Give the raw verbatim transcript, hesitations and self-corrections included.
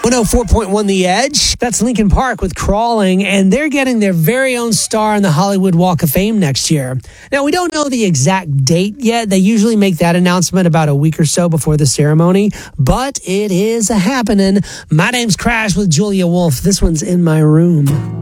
one oh four point one The Edge. That's Linkin Park with Crawling, and they're getting their very own star on the Hollywood Walk of Fame next year. Now, we don't know the exact date yet. They usually make that announcement about a week or so before the ceremony, but it is a happening. My name's Crash with Julia Wolf. This one's In My Room.